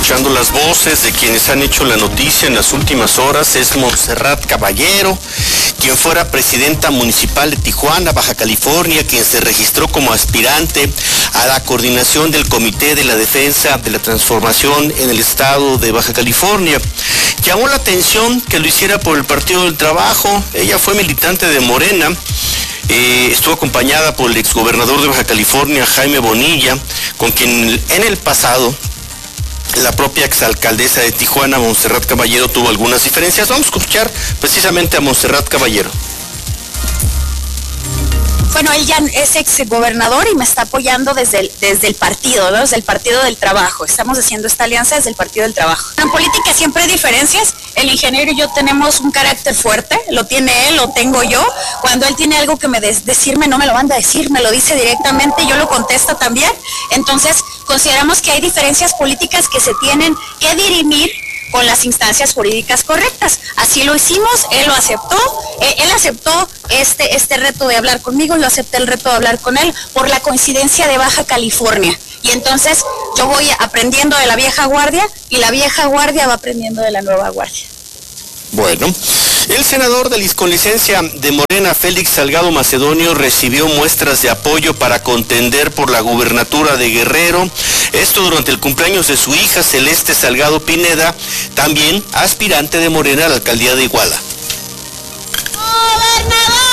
escuchando las voces de quienes han hecho la noticia en las últimas horas. Es Montserrat Caballero, quien fuera presidenta municipal de Tijuana, Baja California, quien se registró como aspirante a la coordinación del Comité de la Defensa de la Transformación en el estado de Baja California. Llamó la atención que lo hiciera por el Partido del Trabajo. Ella fue militante de Morena. Estuvo acompañada por el exgobernador de Baja California, Jaime Bonilla, con quien en el pasado la propia exalcaldesa de Tijuana, Montserrat Caballero, tuvo algunas diferencias. Vamos a escuchar precisamente a Montserrat Caballero. Bueno, él ya es exgobernador y me está apoyando desde el partido, ¿no? Desde el Partido del Trabajo. Estamos haciendo esta alianza desde el Partido del Trabajo. En política siempre hay diferencias. El ingeniero y yo tenemos un carácter fuerte. Lo tiene él, lo tengo yo. Cuando él tiene algo que decirme, no me lo manda a decir, me lo dice directamente, yo lo contesto también. Entonces, consideramos que hay diferencias políticas que se tienen que dirimir con las instancias jurídicas correctas. Así lo hicimos, él lo aceptó, él aceptó este reto de hablar conmigo, yo acepté el reto de hablar con él por la coincidencia de Baja California. Y entonces yo voy aprendiendo de la vieja guardia y la vieja guardia va aprendiendo de la nueva guardia. Bueno, el senador con licencia de Morena, Félix Salgado Macedonio, recibió muestras de apoyo para contender por la gubernatura de Guerrero. Esto durante el cumpleaños de su hija, Celeste Salgado Pineda, también aspirante de Morena a la alcaldía de Iguala. ¡Gobernador!